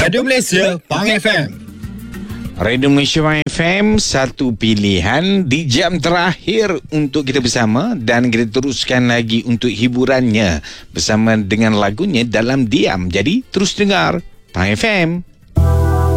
Radio Malaysia Pang FM. Radio Malaysia Pang FM, satu pilihan di jam terakhir untuk kita bersama, dan kita teruskan lagi untuk hiburannya bersama dengan lagunya Dalam Diam. Jadi terus dengar Pang FM.